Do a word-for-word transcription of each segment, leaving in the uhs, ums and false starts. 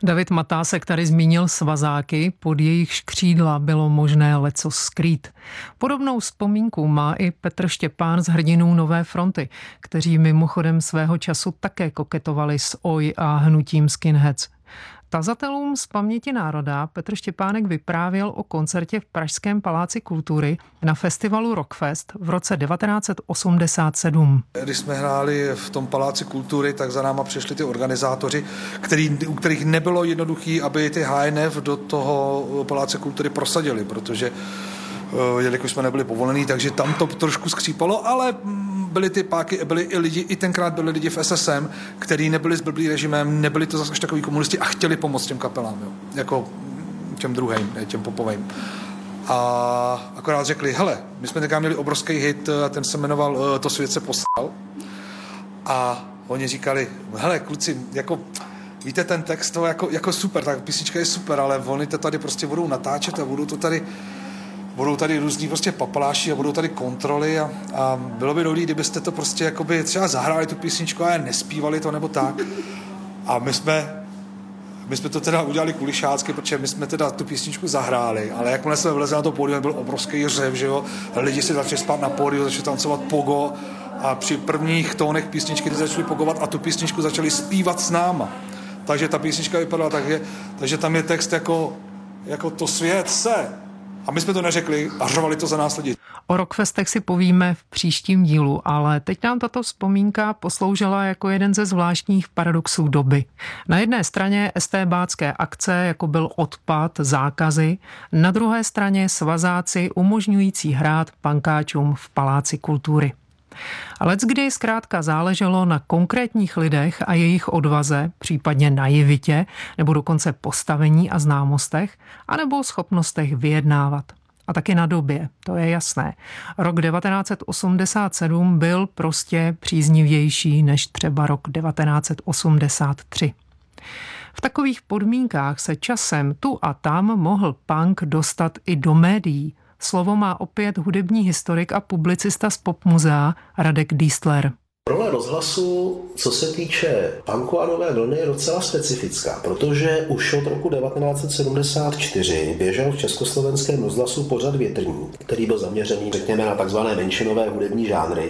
David Matásek tady zmínil svazáky, pod jejichž křídla bylo možné lecos skrýt. Podobnou vzpomínku má i Petr Štěpán z Hrdinů Nové fronty, kteří mimochodem svého času také koketovali s O I a hnutím skinheads. Tazatelům z Paměti národa Petr Štěpánek vyprávěl o koncertě v pražském Paláci kultury na festivalu Rockfest v roce devatenáct set osmdesát sedm. Když jsme hráli v tom Paláci kultury, tak za náma přišli ty organizátoři, který, u kterých nebylo jednoduché, aby ty H N F do toho Paláce kultury prosadili, protože jelikož jsme nebyli povolení, takže tam to trošku skřípalo, ale byly ty páky, byli i lidi, i tenkrát byli lidi v S S M, kteří nebyli s blblým režimem, nebyli to zase až takový komunisti a chtěli pomoct těm kapelám, jo. Jako těm druhým, ne těm popovým. A akorát řekli, hele, my jsme tenkrát měli obrovský hit, ten se jmenoval To svět se posral. A oni říkali, hele, kluci, jako víte, ten text to jako, jako super, tak písnička je super, ale oni to tady prostě budou natáčet a budou to tady budou tady různý prostě papaláši a budou tady kontroly a, a bylo by dobré, kdybyste to prostě jakoby třeba zahráli tu písničku a nespívali to nebo tak. A my jsme, my jsme to teda udělali kulišácky, protože my jsme teda tu písničku zahráli, ale jakmile jsme vlezli na to pódium, byl obrovský řev, že jo, lidi si začali spát na pódiu, začali tancovat pogo a při prvních tónech písničky začali pogovat a tu písničku začali zpívat s náma. Takže ta písnička vypadala tak, že, takže tam je text jako, jako to svět se. A my jsme to neřekli a řvali to za nás lidi. O Rockfestech si povíme v příštím dílu, ale teď nám tato vzpomínka posloužila jako jeden ze zvláštních paradoxů doby. Na jedné straně estébácké akce, jako byl odpad, zákazy, na druhé straně svazáci umožňující hrát pankáčům v Paláci kultury. Ale kdy zkrátka záleželo na konkrétních lidech a jejich odvaze, případně naivitě, nebo dokonce postavení a známostech, anebo schopnostech vyjednávat. A taky na době, to je jasné. Rok devatenáct set osmdesát sedm byl prostě příznivější než třeba rok devatenáct set osmdesát tři. V takových podmínkách se časem tu a tam mohl punk dostat i do médií. Slovo má opět hudební historik a publicista z Popmuzea Radek Dístler. Role rozhlasu, co se týče punku a nové vlny, je docela specifická, protože už od roku devatenáct set sedmdesát čtyři běžel v československém rozhlasu pořad Větrník, který byl zaměřený, řekněme, na takzvané menšinové hudební žánry.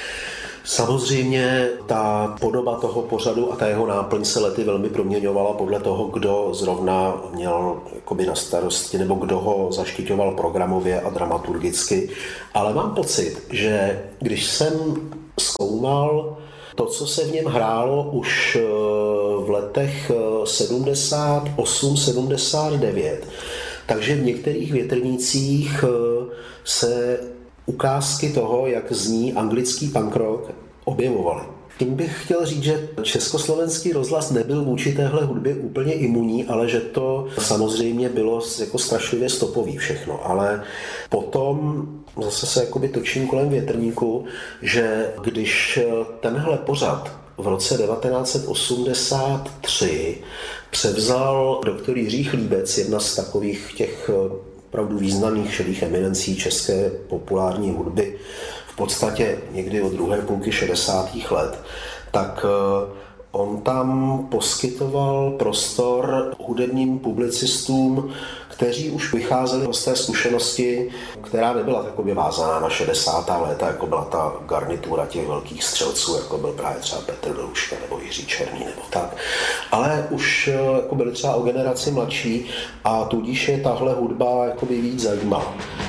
Samozřejmě ta podoba toho pořadu a ta jeho náplň se lety velmi proměňovala podle toho, kdo zrovna měl jakoby na starosti nebo kdo ho zaštiťoval programově a dramaturgicky. Ale mám pocit, že když jsem zkoumal to, co se v něm hrálo už v letech sedmdesát osm sedmdesát devět, takže v některých větrnících se ukázky toho, jak zní anglický punk rock, objevovaly. Tím bych chtěl říct, že československý rozhlas nebyl vůči téhle hudbě úplně imunní, ale že to samozřejmě bylo jako strašlivě stopový všechno. Ale potom zase se jakoby točím kolem Větrníku, že když tenhle pořad v roce devatenáct set osmdesát tři převzal doktor Jiří Chlíbec, jedna z takových těch opravdu významných šedých eminencí české populární hudby, v podstatě někdy od druhé půlky šedesátých let, tak on tam poskytoval prostor hudebním publicistům, kteří už vycházeli z té zkušenosti, která nebyla takově vázaná na šedesátá léta, jako byla ta garnitura těch velkých střelců, jako byl právě třeba Petr Beluška nebo Jiří Černý nebo tak. Ale už jako byli třeba o generaci mladší a tudíž je tahle hudba jakoby víc zajímavá.